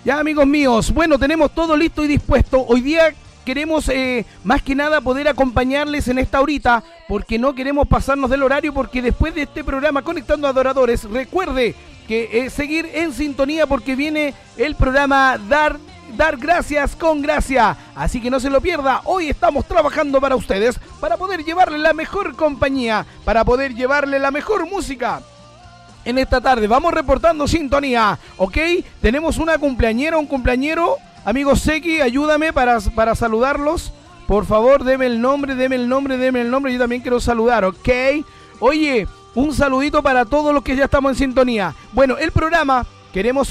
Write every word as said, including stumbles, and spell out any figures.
Ya, amigos míos, bueno, tenemos todo listo y dispuesto. Hoy día queremos, eh, más que nada, poder acompañarles en esta horita, porque no queremos pasarnos del horario, porque después de este programa Conectando Adoradores, recuerde que eh, seguir en sintonía, porque viene el programa Dar, Dar Gracias con Gracia. Así que no se lo pierda. Hoy estamos trabajando para ustedes, para poder llevarle la mejor compañía, para poder llevarle la mejor música. En esta tarde vamos reportando sintonía, ¿ok? Tenemos una cumpleañera, un cumpleañero. Amigo Seki, ayúdame para, para saludarlos. Por favor, deme el nombre, deme el nombre, deme el nombre. Yo también quiero saludar, ¿ok? Oye, un saludito para todos los que ya estamos en sintonía. Bueno, el programa queremos